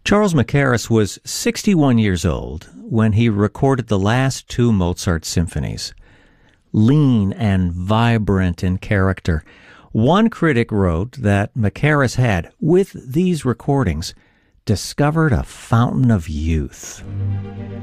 Charles Mackerras was 61 years old when he recorded the last two Mozart symphonies. Lean and vibrant in character, one critic wrote that Mackerras had, with these recordings, discovered a fountain of youth.